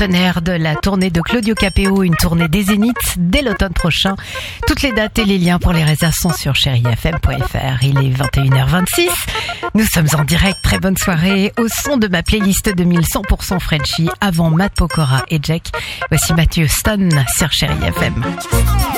partenaire de la tournée de Claudio Capéo, une tournée des Zéniths dès l'automne prochain. Toutes les dates et les liens pour les réserves sont sur chérifm.fr. Il est 21h26. Nous sommes en direct. Très bonne soirée au son de ma playlist 2100% Frenchy avant Matt Pokora et Jack. Voici Matthew Stone sur Chéri FM.